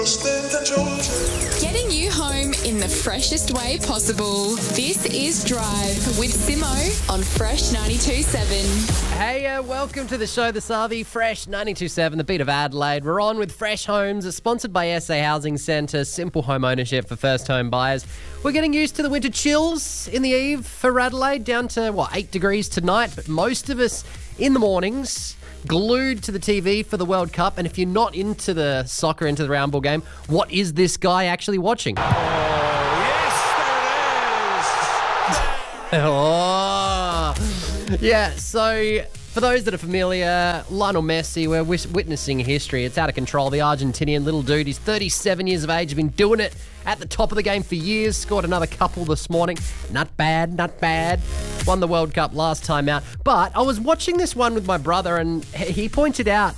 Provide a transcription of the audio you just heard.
Getting you home in the freshest way possible. This is Drive with Simo on Fresh 92.7. Hey, welcome to the show this Harvey. Fresh 92.7, the beat of Adelaide. We're on with Fresh Homes, sponsored by SA Housing Centre, simple home ownership for first home buyers. We're getting used to the winter chills in the eve for Adelaide, down to, 8 degrees tonight, but most of us in the mornings glued to the TV for the World Cup. And if you're not into the soccer, into the round ball game, what is this guy actually watching? Oh, yes, there it is. Oh, yeah, so for those that are familiar, Lionel Messi, we're witnessing history. It's out of control. The Argentinian little dude, he's 37 years of age, he's been doing it at the top of the game for years, scored another couple this morning. Not bad, not bad. Won the World Cup last time out. But I was watching this one with my brother and he pointed out